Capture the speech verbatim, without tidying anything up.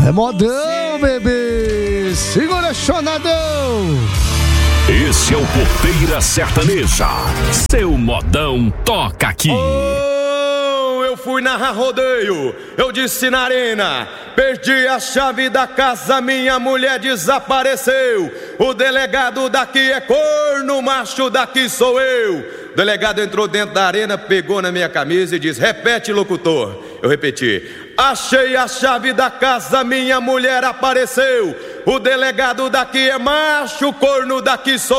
É modão, bebê. Segura, chonadão. Esse é o Porteira Sertaneja. Seu modão toca aqui. Oh, eu fui narrar rodeio, eu disse na arena. Perdi a chave da casa, minha mulher desapareceu. O delegado daqui é corno, macho daqui sou eu. O delegado entrou dentro da arena, pegou na minha camisa e disse: repete, locutor. Eu repeti: achei a chave da casa, minha mulher apareceu. O delegado daqui é macho, corno daqui sou